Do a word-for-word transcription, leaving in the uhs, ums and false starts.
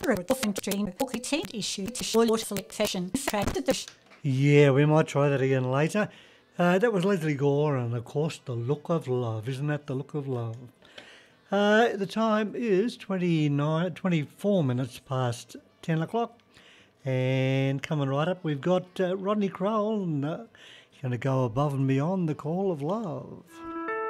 Yeah, we might try that again later. Uh, that was Leslie Gore, and of course, The Look of Love. Isn't that The Look of Love? Uh, the time is twenty-nine, twenty-four minutes past ten o'clock. And coming right up, we've got uh, Rodney Crowell, and uh, he's going to go above and beyond the call of love.